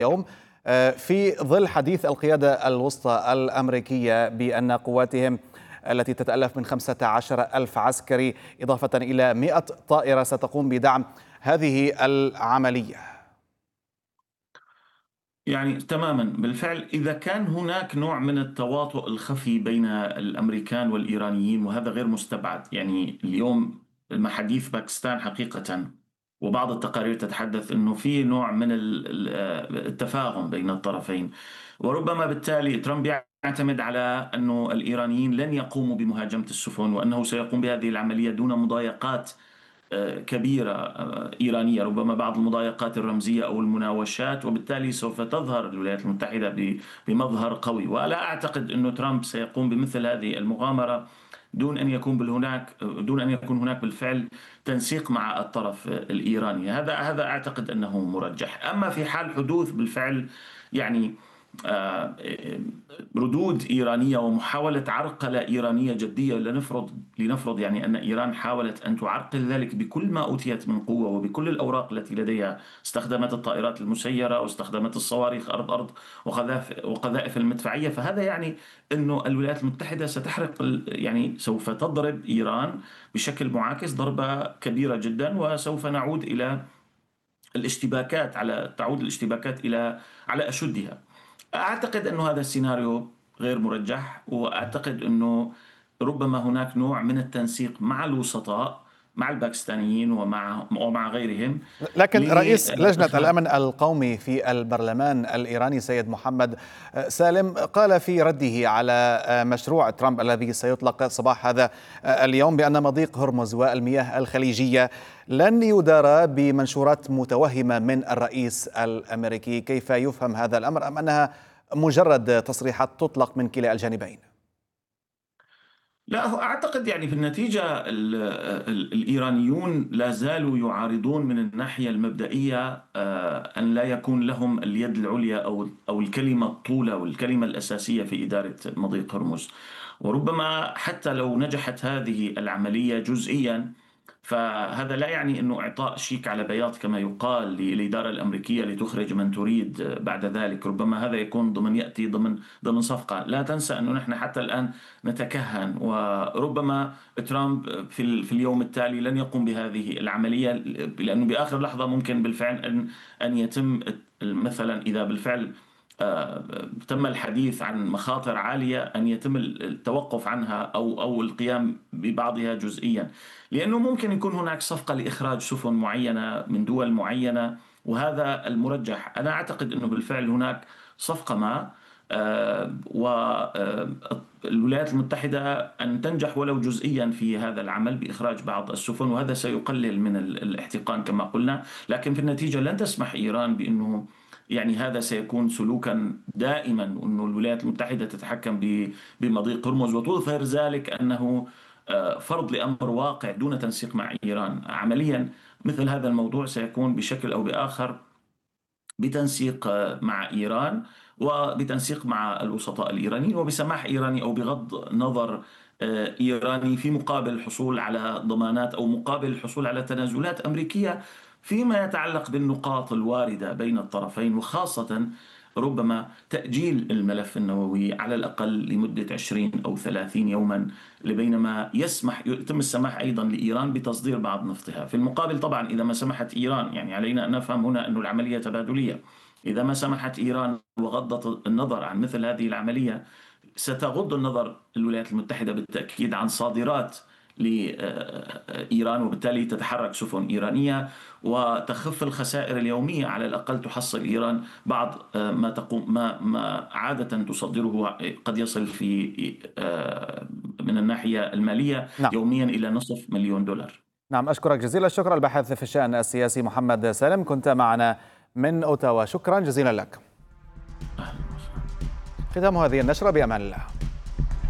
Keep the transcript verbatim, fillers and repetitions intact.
اليوم في ظل حديث القيادة الوسطى الأمريكية بأن قواتهم التي تتألف من خمسة عشر ألف عسكري إضافة إلى مئة طائرة ستقوم بدعم هذه العملية. يعني تماما بالفعل، إذا كان هناك نوع من التواطؤ الخفي بين الأمريكان والإيرانيين، وهذا غير مستبعد. يعني اليوم محاديث باكستان حقيقة، وبعض التقارير تتحدث أنه في نوع من التفاهم بين الطرفين، وربما بالتالي ترامب يعتمد على أنه الإيرانيين لن يقوموا بمهاجمة السفن، وأنه سيقوم بهذه العملية دون مضايقات كبيرة إيرانية، ربما بعض المضايقات الرمزية أو المناوشات، وبالتالي سوف تظهر الولايات المتحدة بمظهر قوي. ولا أعتقد أن ترامب سيقوم بمثل هذه المغامرة دون أن يكون هناك دون أن يكون هناك بالفعل تنسيق مع الطرف الإيراني. هذا هذا أعتقد أنه مرجح. أما في حال حدوث بالفعل يعني ردود إيرانية ومحاولة عرقلة إيرانية جدية، لنفرض لنفرض يعني أن إيران حاولت أن تعرقل ذلك بكل ما أوتيت من قوة وبكل الأوراق التي لديها، استخدمت الطائرات المسيرة واستخدمت الصواريخ أرض أرض وقذائف المدفعية، فهذا يعني أنه الولايات المتحدة ستحرق، يعني سوف تضرب إيران بشكل معاكس ضربة كبيرة جدا، وسوف نعود إلى الاشتباكات على تعود الاشتباكات إلى على أشدها. أعتقد أنه هذا السيناريو غير مرجح، وأعتقد أنه ربما هناك نوع من التنسيق مع الوسطاء، مع الباكستانيين ومع ومع غيرهم. لكن رئيس لجنة الأمن القومي في البرلمان الإيراني سيد محمد سالم قال في رده على مشروع ترامب الذي سيطلق صباح هذا اليوم بأن مضيق هرمز والمياه الخليجية لن يدار بمنشورات متوهمة من الرئيس الأمريكي. كيف يفهم هذا الأمر، أم أنها مجرد تصريحات تطلق من كلا الجانبين؟ لا، أعتقد يعني في النتيجة الإيرانيون لا زالوا يعارضون من الناحية المبدئية أن لا يكون لهم اليد العليا أو أو الكلمة الطولة والكلمة الأساسية في إدارة مضيق هرمز. وربما حتى لو نجحت هذه العملية جزئيا، فهذا لا يعني أنه إعطاء شيك على بياض كما يقال للإدارة الأمريكية لتخرج من تريد بعد ذلك. ربما هذا يكون ضمن يأتي ضمن ضمن صفقة. لا تنسى أنه نحن حتى الآن نتكهن، وربما ترامب في في اليوم التالي لن يقوم بهذه العملية، لأنه بآخر لحظة ممكن بالفعل أن أن يتم مثلا، إذا بالفعل تم الحديث عن مخاطر عالية، أن يتم التوقف عنها أو أو القيام ببعضها جزئيا، لأنه ممكن يكون هناك صفقة لإخراج سفن معينة من دول معينة، وهذا المرجح. أنا أعتقد أنه بالفعل هناك صفقة ما، والولايات المتحدة أن تنجح ولو جزئيا في هذا العمل بإخراج بعض السفن، وهذا سيقلل من الاحتقان كما قلنا. لكن في النتيجة لن تسمح إيران بأنه يعني هذا سيكون سلوكا دائما، أنه الولايات المتحدة تتحكم بمضيق هرمز وتظهر ذلك أنه فرض لأمر واقع دون تنسيق مع إيران. عمليا مثل هذا الموضوع سيكون بشكل أو بآخر بتنسيق مع إيران وبتنسيق مع الوسطاء الإيرانيين، وبسماح إيراني أو بغض نظر إيراني، في مقابل الحصول على ضمانات أو مقابل الحصول على تنازلات أمريكية فيما يتعلق بالنقاط الواردة بين الطرفين، وخاصة ربما تأجيل الملف النووي على الأقل لمدة عشرين أو ثلاثين يوما، لبينما يسمح يتم السماح أيضا لإيران بتصدير بعض نفطها. في المقابل طبعا إذا ما سمحت إيران، يعني علينا أن نفهم هنا أن العملية تبادلية، إذا ما سمحت إيران وغضت النظر عن مثل هذه العملية، ستغض النظر الولايات المتحدة بالتأكيد عن صادرات لإيران، وبالتالي تتحرك سفن إيرانية وتخف الخسائر اليومية. على الأقل تحصل إيران بعض ما تقوم ما ما عادة تصدره، قد يصل في من الناحية المالية نعم. يوميا إلى نصف مليون دولار. نعم، أشكرك جزيل الشكر الباحث في الشأن السياسي محمد سالم، كنت معنا من أوتاوا. شكرا جزيلا لك. ختام هذه النشرة، بأمان الله.